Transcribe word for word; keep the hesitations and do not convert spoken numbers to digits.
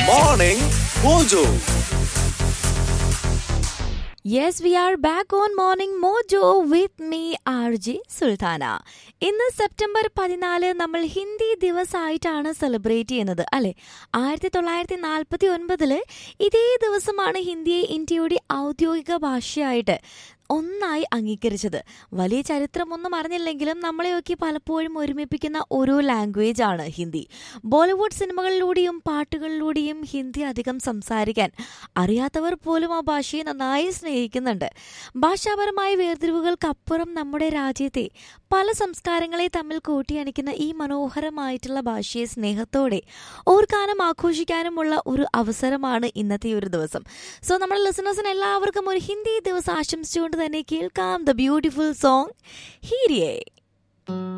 Morning Mojo. Yes, we are back on Morning Mojo with me, R J Sultana. ഇന്ന് September പതിനാല് നമ്മൾ Hindi ദിവസമായിട്ടാണ് celebrate ചെയ്യുന്നത് അല്ലെ. ആയിരത്തി തൊള്ളായിരത്തി നാൽപ്പത്തി ഒൻപതില് ഇതേ ദിവസമാണ് ഹിന്ദിയെ ഇന്ത്യയുടെ ഔദ്യോഗിക ഭാഷയായിട്ട് ഒന്നായി അംഗീകരിച്ചത്. വലിയ ചരിത്രമൊന്നും അറിഞ്ഞില്ലെങ്കിലും നമ്മളെയൊക്കെ പലപ്പോഴും ഒരുമിപ്പിക്കുന്ന ഒരു ലാംഗ്വേജ് ആണ് ഹിന്ദി. ബോളിവുഡ് സിനിമകളിലൂടെയും പാട്ടുകളിലൂടെയും ഹിന്ദി അധികം സംസാരിക്കാൻ അറിയാത്തവർ പോലും ആ ഭാഷയെ നന്നായി സ്നേഹിക്കുന്നുണ്ട്. ഭാഷാപരമായ വേർതിരിവുകൾക്കപ്പുറം നമ്മുടെ രാജ്യത്തെ പല സംസ്കാരങ്ങളെ തമ്മിൽ കൂട്ടിയണിക്കുന്ന ഈ മനോഹരമായിട്ടുള്ള ഭാഷയെ സ്നേഹത്തോടെ ഓർക്കാനും ആഘോഷിക്കാനുമുള്ള ഒരു അവസരമാണ് ഇന്നത്തെ ഒരു ദിവസം. സോ നമ്മുടെ ലിസണേഴ്സിന് എല്ലാവർക്കും ഒരു ഹിന്ദി ദിവസം ആശംസിച്ചുകൊണ്ട് തന്നെ കേൾക്കാം ദ ബ്യൂട്ടിഫുൾ സോങ് ഹീരിയേ.